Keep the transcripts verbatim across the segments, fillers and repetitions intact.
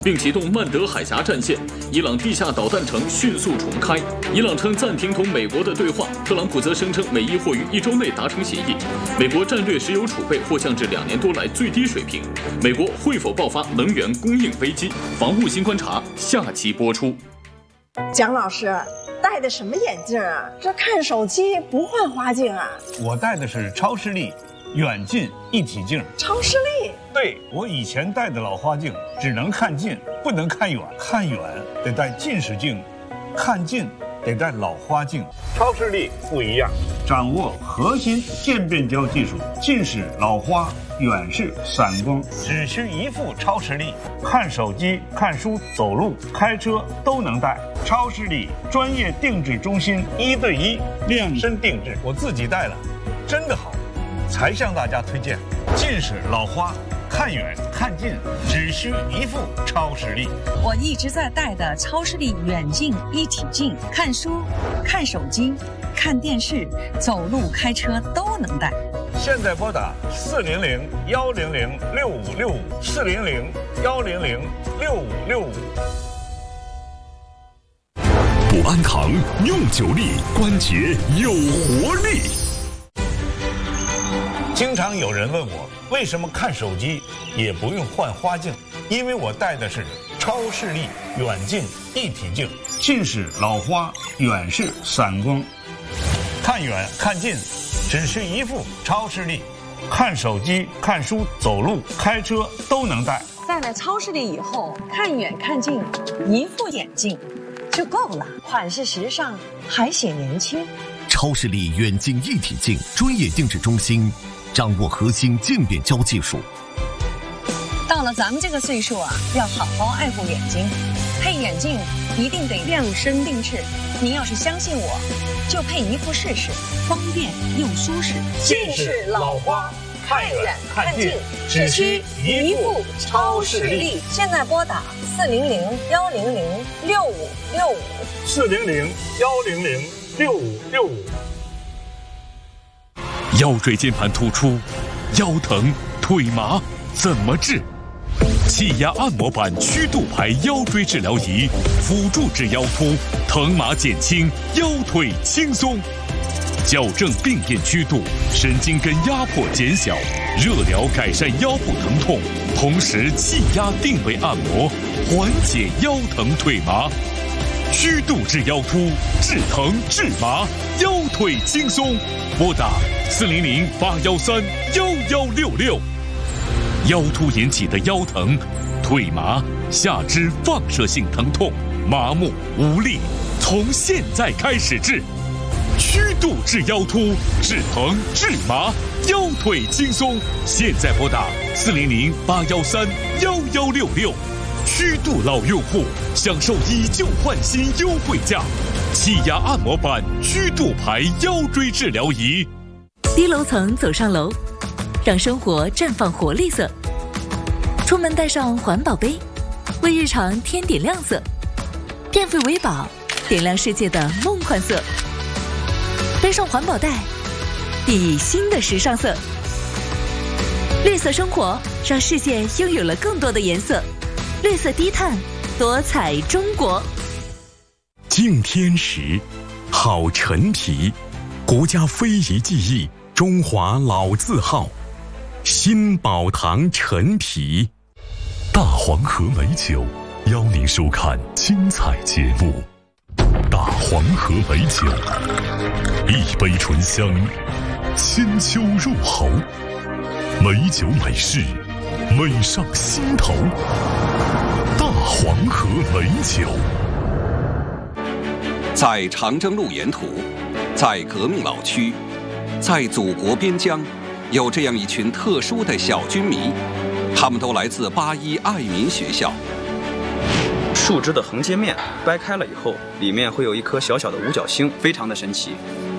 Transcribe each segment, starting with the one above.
并启动曼德海峡战线，伊朗地下导弹城迅速重开。伊朗称暂停同美国的对话，特朗普则声称美伊或于一周内达成协议。美国战略石油储备或降至两年多来最低水平。美国会否爆发能源供应危机？防务新观察下期播出。 蒋老师戴的什么眼镜啊？这看手机不换花镜啊？ 我戴的是超视力远近一体镜。 超视力？ 对，我以前戴的老花镜只能看近，不能看远。看远得戴近视镜，看近得戴老花镜。超视力不一样，掌握核心渐变焦技术，近视、老花、远视、散光，只需一副超视力，看手机、看书、走路、开车都能戴。超视力专业定制中心，一对一量身定制，我自己戴了，真的好，才向大家推荐。近视、老花。看远看近只需一副超视力。 我一直在戴的超视力远近一体镜，看书、看手机、看电视、走路、开车都能戴。 现在拨打四零零幺零零六五六五四零零幺零零六五六五。 不安糖用久力，关节有活力。 经常有人问我，为什么看手机也不用换花镜？因为我戴的是超视力远近一体镜，近视、老花、远视、散光，看远看近只需一副超视力，看手机、看书、走路、开车都能戴。 戴了超视力以后，看远看近一副眼镜就够了，款式时尚还显年轻。 超视力远近一体镜专业定制中心，掌握核心渐变焦技术。 到了咱们这个岁数啊，要好好爱护眼睛，配眼镜一定得量身定制。您要是相信我，就配一副试试，方便又舒适。 近视、老花，看远看近只需一副超视力。 现在拨打四零零幺零零六五六五四零零幺零零六五六五。 腰椎间盘突出、腰疼、腿麻怎么治？气压按摩板曲度排腰椎治疗仪，辅助治腰突，疼麻减轻，腰腿轻松。矫正病变曲度，神经根压迫减小，热疗改善腰部疼痛，同时气压定位按摩，缓解腰疼腿麻。曲度治腰突，治疼治麻，腰腿轻松。拨打四零零八幺三幺幺六六。腰突引起的腰疼、腿麻、下肢放射性疼痛、麻木无力，从现在开始治。曲度治腰突，治疼治麻，腰腿轻松。现在拨打四零零八幺三幺幺六六。曲度老用户享受以旧换新优惠价，气压按摩板曲度牌腰椎治疗仪。 低楼层走上楼，让生活绽放活力色。出门带上环保杯，为日常添点亮色。电费为宝，点亮世界的梦幻色。背上环保袋，熠熠新的时尚色。绿色生活，让世界拥有了更多的颜色。绿色低碳，多彩中国。 敬天时，好陈皮，国家非遗技艺，中华老字号，新宝堂陈皮。大黄河美酒邀您收看精彩节目。大黄河美酒，一杯醇香，千秋入喉，美酒美事，美上心头。大黄河美酒。 在长征路沿途，在革命老区，在祖国边疆，有这样一群特殊的小军迷，他们都来自八一爱民学校。 树枝的横截面掰开了以后，里面会有一颗小小的五角星，非常的神奇。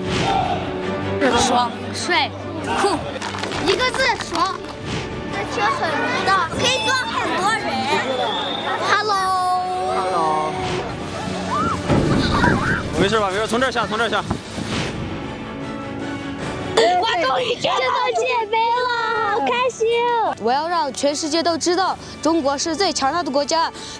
爽、帅、酷，一个字爽。这车很大，可以装很多人。Hello。Hello。 没事吧？没事，从这儿下，从这儿下。 我终于见到姐妹了，好开心！ 我要让全世界都知道，中国是最强大的国家，